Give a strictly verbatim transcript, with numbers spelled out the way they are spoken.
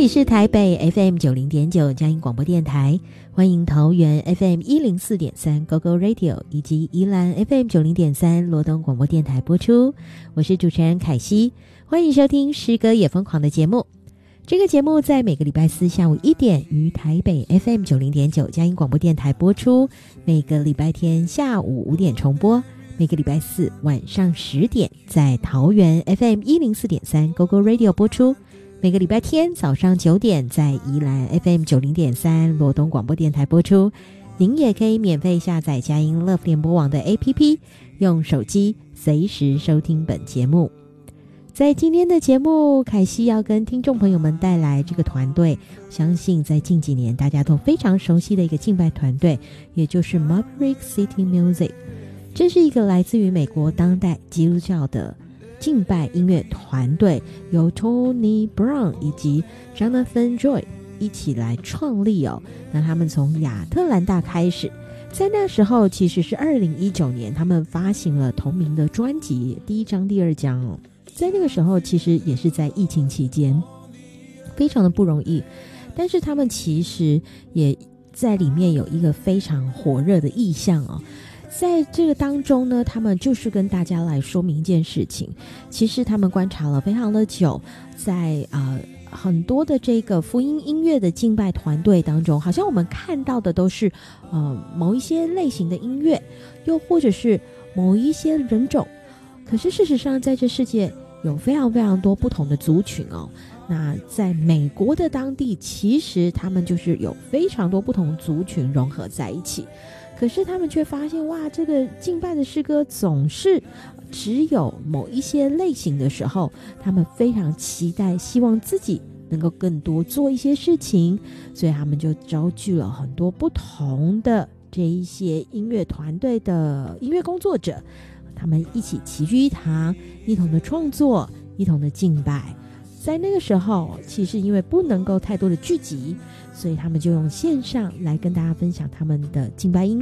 里是台北 F M 九零点九佳音广播电台，欢迎桃园 F M 一零四点三 Go Go Radio 以及宜兰 F M 九零点三罗东广播电台播出。我是主持人凯西，欢迎收听诗歌也疯狂的节目。这个节目在每个礼拜四下午一点于台北 F M 九零点九佳音广播电台播出，每个礼拜天下午五点重播，每个礼拜四晚上十点在桃园 F M 一零四点三 Go Go Radio 播出，每个礼拜天早上九点在宜兰 F M 九零点三罗东广播电台播出。您也可以免费下载佳音 Love 联播网的 A P P， 用手机随时收听本节目。在今天的节目，凯西要跟听众朋友们带来这个团队，相信在近几年大家都非常熟悉的一个敬拜团队，也就是 Maverick City Music。 这是一个来自于美国当代基督教的敬拜音乐团队，由 Tony Brown 以及 Jonathan Joy 一起来创立哦。那他们从亚特兰大开始，在那时候其实是二零一九年，他们发行了同名的专辑，第一张第二张哦。在那个时候其实也是在疫情期间，非常的不容易，但是他们其实也在里面有一个非常火热的意向哦。在这个当中呢，他们就是跟大家来说明一件事情，其实他们观察了非常的久，在呃很多的这个福音音乐的敬拜团队当中，好像我们看到的都是呃某一些类型的音乐，又或者是某一些人种，可是事实上在这世界有非常非常多不同的族群哦。那在美国的当地，其实他们就是有非常多不同族群融合在一起，可是他们却发现，哇，这个敬拜的诗歌总是只有某一些类型的时候，他们非常期待，希望自己能够更多做一些事情，所以他们就招聚了很多不同的这一些音乐团队的音乐工作者，他们一起齐聚一堂，一同的创作，一同的敬拜。在那个时候，其实因为不能够太多的聚集，所以他们就用线上来跟大家分享他们的敬拜音乐。